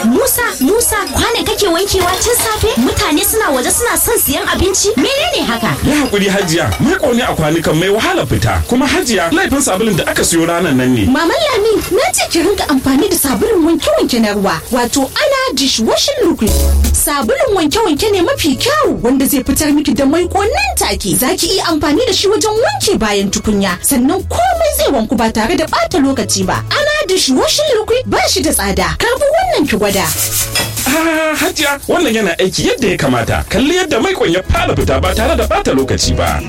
Musa, kwane kake wankewa tun safe? Mutane suna waje suna son siyan abinci. Menene haka? Ya hakuri Hajiya, mai ƙone a kwanukan mai wahala fita. Kuma Hajiya, laifin sabulun da aka siyo ranar nan ne. Maman Lami, na ce ki rinka amfani da sabulun wanke-wanke na ruwa, wato ana dishwashing liquid. Sabulun wanke-wanke ne mafi kyau wanda zai fitar miki da maiko nan take. Za ki iya amfani da shi wajen wanke bayan tukunya, sannan komai zai wanku ba tare da ɓata lokaci ba. Ana dishwashing liquid ba shi da tsada. Karbi wannan ki gwada. Hajiya, wannan yana aiki yadda ya kamata. Kalli yadda maikon ya fara fita ba tare da ɓata lokaci ba.